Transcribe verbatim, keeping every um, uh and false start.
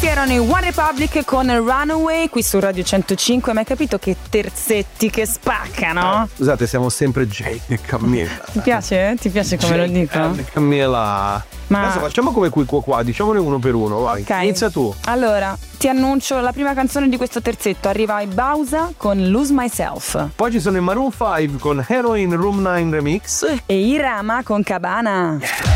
Questi erano i One Republic con Runaway qui su Radio centocinque. Ma hai capito che terzetti che spaccano? Eh, scusate, siamo sempre Jake e Camilla. Ti piace? Ti piace come Jake lo dico? E Camilla. Ma... adesso facciamo come qui qua qua, diciamone uno per uno, vai. Okay. Inizia tu. Allora, ti annuncio la prima canzone di questo terzetto. Arriva i Bausa con Lose Myself. Poi ci sono i Maroon cinque con Heroin Room nine Remix E Irama con Cabana. Yeah.